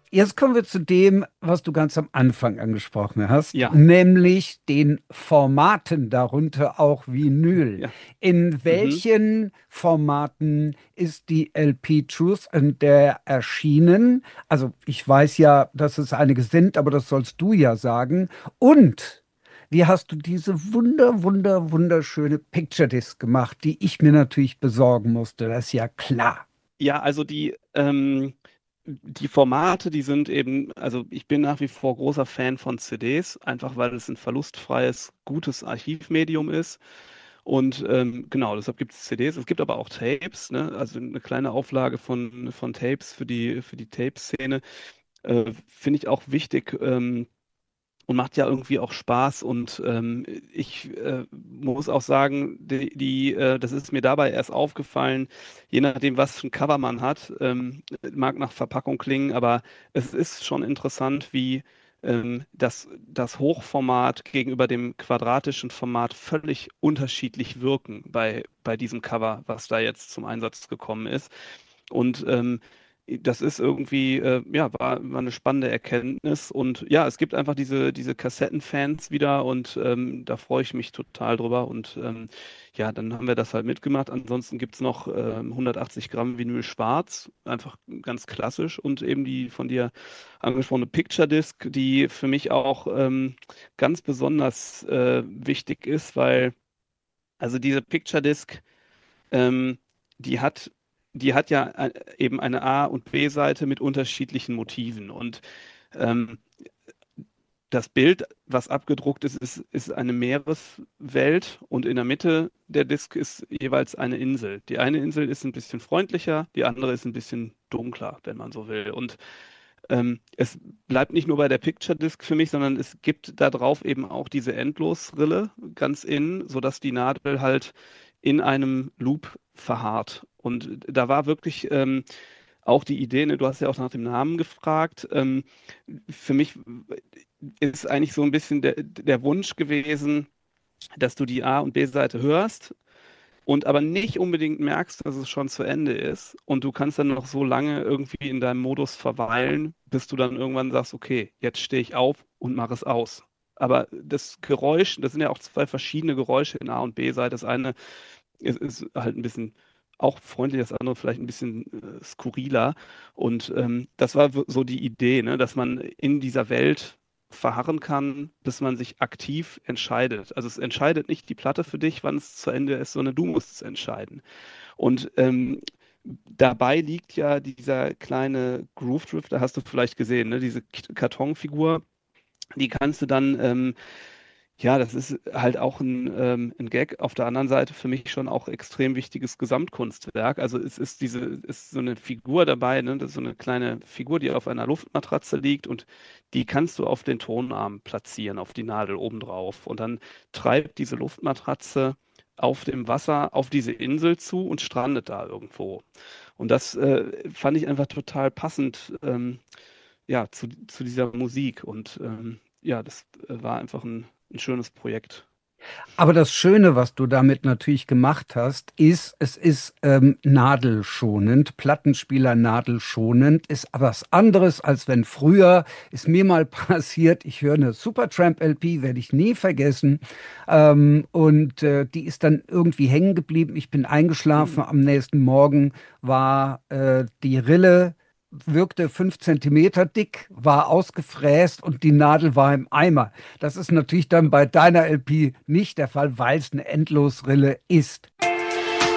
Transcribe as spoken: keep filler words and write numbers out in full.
Jetzt kommen wir zu dem, was du ganz am Anfang angesprochen hast, Ja, nämlich den Formaten, darunter auch Vinyl. ja. In Mhm. welchen Formaten ist die L P Truth and Dare erschienen? Also ich weiß ja, dass es einige sind, aber das sollst du ja sagen. Und wie hast du diese wunder, wunder, wunderschöne Picture Disc gemacht, die ich mir natürlich besorgen musste? Das ist ja klar. Ja, also die, ähm, die Formate, die sind eben, also ich bin nach wie vor großer Fan von C Ds, einfach weil es ein verlustfreies, gutes Archivmedium ist. Und ähm, genau, deshalb gibt es C Ds. Es gibt aber auch Tapes, ne? Also eine kleine Auflage von, von Tapes für die, für die Tape-Szene. Äh, finde ich auch wichtig. Ähm, und macht ja irgendwie auch Spaß. Und ähm, ich äh, muss auch sagen, die, die, äh, das ist mir dabei erst aufgefallen, je nachdem, was für ein Cover man hat, ähm, mag nach Verpackung klingen, aber es ist schon interessant, wie ähm, das, das Hochformat gegenüber dem quadratischen Format völlig unterschiedlich wirken bei, bei diesem Cover, was da jetzt zum Einsatz gekommen ist. Und ähm, das ist irgendwie, äh, ja, war, war eine spannende Erkenntnis. Und ja, es gibt einfach diese, diese Kassettenfans wieder und ähm, da freue ich mich total drüber. Und ähm, ja, dann haben wir das halt mitgemacht. Ansonsten gibt es noch ähm, hundertachtzig Gramm Vinyl Schwarz, einfach ganz klassisch. Und eben die von dir angesprochene Picture Disc, die für mich auch ähm, ganz besonders äh, wichtig ist, weil also diese Picture Disc, ähm, die hat, die hat ja äh, eben eine A- und B-Seite mit unterschiedlichen Motiven. Und ähm, das Bild, was abgedruckt ist, ist, ist eine Meereswelt und in der Mitte der Disk ist jeweils eine Insel. Die eine Insel ist ein bisschen freundlicher, die andere ist ein bisschen dunkler, wenn man so will. Und ähm, es bleibt nicht nur bei der Picture Disk für mich, sondern es gibt da drauf eben auch diese Endlosrille ganz innen, sodass die Nadel halt in einem Loop verharrt. Und da war wirklich ähm, auch die Idee, ne, du hast ja auch nach dem Namen gefragt. Ähm, für mich ist eigentlich so ein bisschen der, der Wunsch gewesen, dass du die A- und B-Seite hörst und aber nicht unbedingt merkst, dass es schon zu Ende ist. Und du kannst dann noch so lange irgendwie in deinem Modus verweilen, bis du dann irgendwann sagst, okay, jetzt stehe ich auf und mache es aus. Aber das Geräusch, das sind ja auch zwei verschiedene Geräusche in A- und B-Seite. Das eine ist, ist halt ein bisschen auch freundlich, das andere vielleicht ein bisschen äh, skurriler. Und ähm, das war w- so die Idee, ne, dass man in dieser Welt verharren kann, bis man sich aktiv entscheidet. Also es entscheidet nicht die Platte für dich, wann es zu Ende ist, sondern du musst es entscheiden. Und ähm, dabei liegt ja dieser kleine Groove Drifter, hast du vielleicht gesehen, ne? Diese K- Kartonfigur, die kannst du dann ähm, ja, das ist halt auch ein, ähm, ein Gag. Auf der anderen Seite für mich schon auch extrem wichtiges Gesamtkunstwerk. Also es ist diese, ist so eine Figur dabei, ne? Das ist so eine kleine Figur, die auf einer Luftmatratze liegt und die kannst du auf den Tonarm platzieren, auf die Nadel obendrauf. Und dann treibt diese Luftmatratze auf dem Wasser auf diese Insel zu und strandet da irgendwo. Und das äh, fand ich einfach total passend, ähm, ja, zu, zu dieser Musik. Und ähm, ja, das äh, war einfach ein, ein schönes Projekt. Aber das Schöne, was du damit natürlich gemacht hast, ist, es ist ähm, nadelschonend, Plattenspieler nadelschonend, ist was anderes, als wenn früher, ist mir mal passiert, ich höre eine Supertramp-L P, werde ich nie vergessen, ähm, und äh, die ist dann irgendwie hängen geblieben. Ich bin eingeschlafen, Mhm. am nächsten Morgen war äh, die Rille wirkte fünf Zentimeter dick, war ausgefräst und die Nadel war im Eimer. Das ist natürlich dann bei deiner L P nicht der Fall, weil es eine Endlosrille ist.